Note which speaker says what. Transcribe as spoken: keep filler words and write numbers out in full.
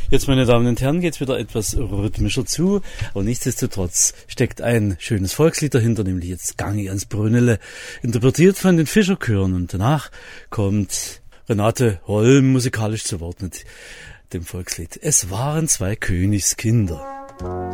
Speaker 1: Jetzt, meine Damen und Herren, geht's wieder etwas rhythmischer zu, aber nichtsdestotrotz steckt ein schönes Volkslied dahinter, nämlich jetzt Gange ans Brünnele, interpretiert von den Fischerchören, und danach kommt Renate Holm musikalisch zu Wort mit dem Volkslied Es waren zwei Königskinder.